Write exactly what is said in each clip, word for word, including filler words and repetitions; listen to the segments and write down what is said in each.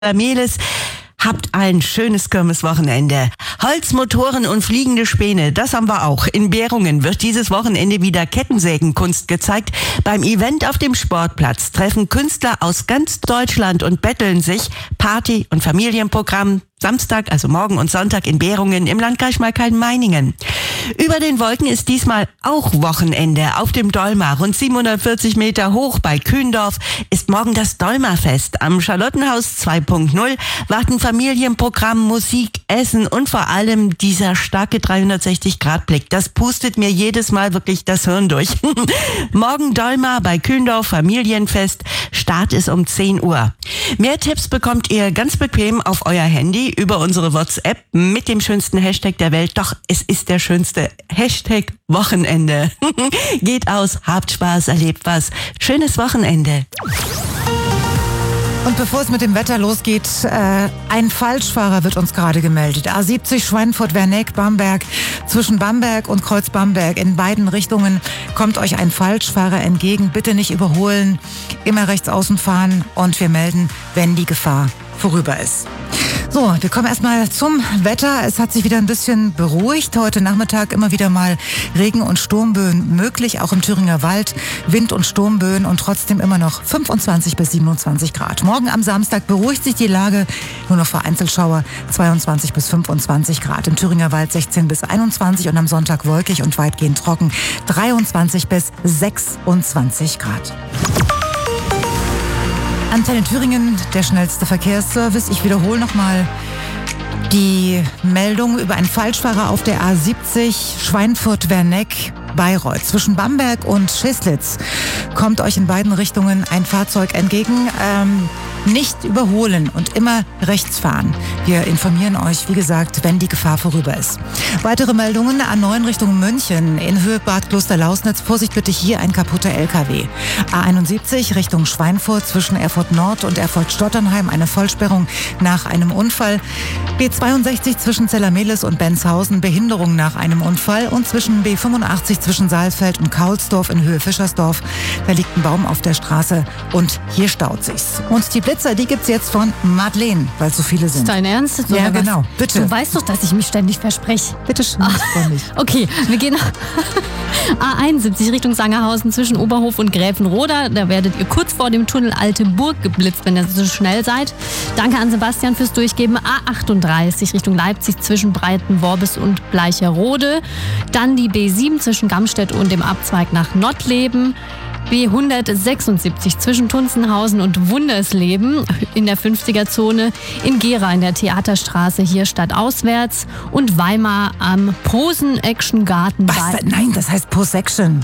Meles. Habt ein schönes Kirmeswochenende. Holzmotoren und fliegende Späne, das haben wir auch. In Behrungen wird dieses Wochenende wieder Kettensägenkunst gezeigt. Beim Event auf dem Sportplatz treffen Künstler aus ganz Deutschland und betteln sich. Party- und Familienprogramm Samstag, also morgen und Sonntag in Behrungen im Landkreis Schmalkalden-Meiningen. Über den Wolken ist diesmal auch Wochenende. Auf dem Dolmar, rund siebenhundertvierzig Meter hoch bei Kühndorf, ist morgen das Dolmarfest. Am Charlottenhaus zwei Punkt null warten Familienprogramm, Musik, Essen und vor allem dieser starke dreihundertsechzig Grad Blick. Das pustet mir jedes Mal wirklich das Hirn durch. Morgen Dolmar bei Kühndorf, Familienfest. Start ist um zehn Uhr. Mehr Tipps bekommt ihr ganz bequem auf euer Handy über unsere WhatsApp mit dem schönsten Hashtag der Welt. Doch es ist der schönste Hashtag Wochenende. Geht aus, habt Spaß, erlebt was. Schönes Wochenende. Und bevor es mit dem Wetter losgeht, äh, ein Falschfahrer wird uns gerade gemeldet. A siebzig Schweinfurt-Werneck, Bamberg. Zwischen Bamberg und Kreuz Bamberg in beiden Richtungen kommt euch ein Falschfahrer entgegen. Bitte nicht überholen, immer rechts außen fahren und wir melden, wenn die Gefahr vorüber ist. So, wir kommen erstmal zum Wetter. Es hat sich wieder ein bisschen beruhigt. Heute Nachmittag immer wieder mal Regen- und Sturmböen möglich, auch im Thüringer Wald. Wind- und Sturmböen und trotzdem immer noch fünfundzwanzig bis siebenundzwanzig Grad. Morgen am Samstag beruhigt sich die Lage, nur noch Vereinzelschauer, zweiundzwanzig bis fünfundzwanzig Grad. Im Thüringer Wald sechzehn bis einundzwanzig und am Sonntag wolkig und weitgehend trocken, dreiundzwanzig bis sechsundzwanzig Grad. Antenne Thüringen, der schnellste Verkehrsservice. Ich wiederhole nochmal die Meldung über einen Falschfahrer auf der A siebzig Schweinfurt-Werneck. Bayreuth. Zwischen Bamberg und Scheslitz kommt euch in beiden Richtungen ein Fahrzeug entgegen. Ähm, nicht überholen und immer rechts fahren. Wir informieren euch, wie gesagt, wenn die Gefahr vorüber ist. Weitere Meldungen: A neun Richtung München in Höhe Bad Klosterlausnitz. Vorsicht bitte, hier ein kaputter L K W. A einundsiebzig Richtung Schweinfurt zwischen Erfurt Nord und Erfurt Stotternheim. Eine Vollsperrung nach einem Unfall. B zweiundsechzig zwischen Zellermelis und Benshausen. Behinderung nach einem Unfall. Und zwischen B fünfundachtzig zwischen Saalfeld und Kaulsdorf in Höhe Fischersdorf. Da liegt ein Baum auf der Straße und hier staut sich's. Und die Blitzer, die gibt's jetzt von Madeleine, weil so viele sind. Ist dein Ernst? Ja, genau. Bitte. Du weißt doch, dass ich mich ständig verspreche. Bitte schön, ich freue mich. Okay, wir gehen A einundsiebzig Richtung Sangerhausen zwischen Oberhof und Gräfenroda. Da werdet ihr kurz vor dem Tunnel Alte Burg geblitzt, wenn ihr so schnell seid. Danke an Sebastian fürs Durchgeben. A achtunddreißig Richtung Leipzig zwischen Breitenworbis und Bleicherode. Dann die B sieben zwischen Gamstedt und dem Abzweig nach Nottleben. B hundertsechsundsiebzig zwischen Tunzenhausen und Wundersleben in der fünfziger-Zone, in Gera in der Theaterstraße hier stadtauswärts und Weimar am Posen-Action-Garten. Was? Nein, das heißt Posection.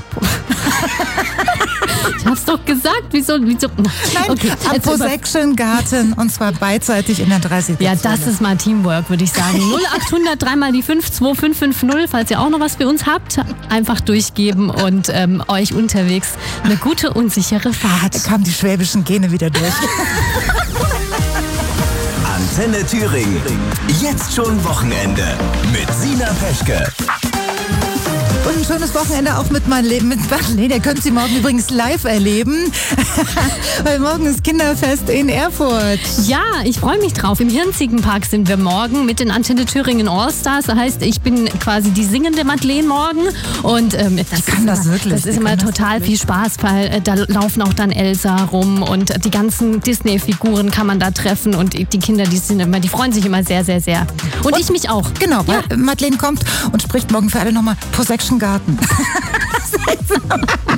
Ich hab's doch gesagt. Wieso? wieso? Nein, okay, am Posection-Garten und zwar beidseitig in der dreißiger Ja, Zone. das ist mal Teamwork, würde ich sagen. null achthundert drei mal die fünf zwei fünf fünf null, falls ihr auch noch was für uns habt, einfach durchgeben und ähm, euch unterwegs eine gute und sichere Fahrt. Da kamen die schwäbischen Gene wieder durch. Antenne Thüringen. Jetzt schon Wochenende mit Sina Peschke. Und ein schönes Wochenende auch mit Madeleine. Mit Madeleine. Ihr könnt sie morgen übrigens live erleben. Weil morgen ist Kinderfest in Erfurt. Ja, ich freue mich drauf. Im Hirnziegenpark sind wir morgen mit den Antenne Thüringen Allstars. Das heißt, ich bin quasi die singende Madeleine morgen. Und ähm, das, kann ist das immer, wirklich. das ist Die immer kann das total wirklich. viel Spaß, weil äh, da laufen auch dann Elsa rum und die ganzen Disney-Figuren kann man da treffen. Und die Kinder, die sind immer, die freuen sich immer sehr, sehr, sehr. Und, und ich mich auch. Genau, weil Madeleine kommt und spricht morgen für alle nochmal Posection Garten.